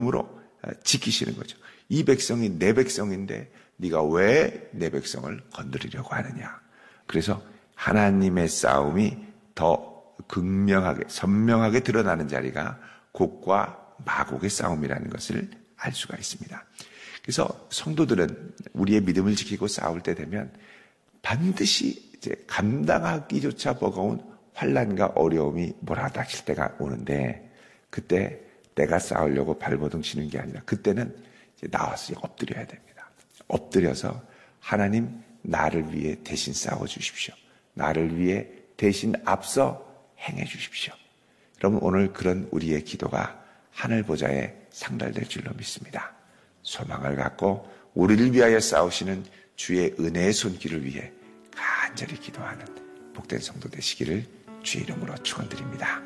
지키시는 거죠. 이 백성이 내 백성인데 네가 왜 내 백성을 건드리려고 하느냐. 그래서 하나님의 싸움이 더 극명하게 선명하게 드러나는 자리가 곡과 마곡의 싸움이라는 것을 알 수가 있습니다. 그래서 성도들은 우리의 믿음을 지키고 싸울 때 되면 반드시 이제 감당하기조차 버거운 환난과 어려움이 몰아닥칠 때가 오는데, 그때 내가 싸우려고 발버둥 치는 게 아니라 그때는 이제 나와서 엎드려야 됩니다. 엎드려서 하나님, 나를 위해 대신 싸워 주십시오. 나를 위해 대신 앞서 행해 주십시오. 여러분, 오늘 그런 우리의 기도가 하늘 보좌에 상달될 줄로 믿습니다. 소망을 갖고 우리를 위하여 싸우시는 주의 은혜의 손길을 위해 간절히 기도하는 복된 성도 되시기를 주의 이름으로 축원드립니다.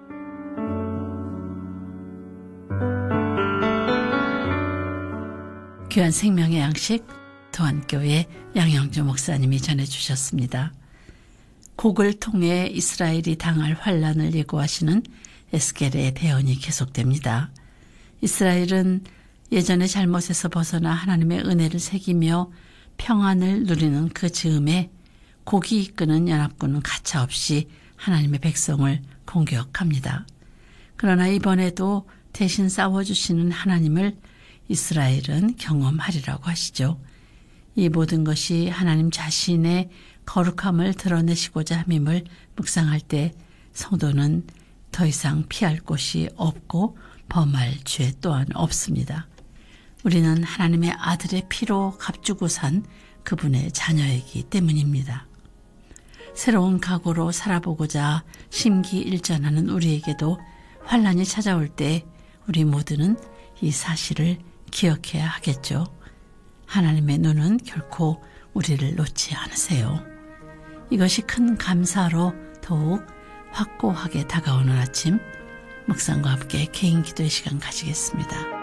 귀한 생명의 양식 도안교회 양영주 목사님이 전해주셨습니다. 곡을 통해 이스라엘이 당할 환란을 예고하시는 에스겔의 대언이 계속됩니다. 이스라엘은 예전의 잘못에서 벗어나 하나님의 은혜를 새기며 평안을 누리는 그 즈음에 곡이 이끄는 연합군은 가차없이 하나님의 백성을 공격합니다. 그러나 이번에도 대신 싸워주시는 하나님을 이스라엘은 경험하리라고 하시죠. 이 모든 것이 하나님 자신의 거룩함을 드러내시고자 함임을 묵상할 때 성도는 더 이상 피할 곳이 없고 범할 죄 또한 없습니다. 우리는 하나님의 아들의 피로 값주고 산 그분의 자녀이기 때문입니다. 새로운 각오로 살아보고자 심기일전하는 우리에게도 환란이 찾아올 때 우리 모두는 이 사실을 기억해야 하겠죠. 하나님의 눈은 결코 우리를 놓지 않으세요. 이것이 큰 감사로 더욱 확고하게 다가오는 아침, 묵상과 함께 개인 기도의 시간 가지겠습니다.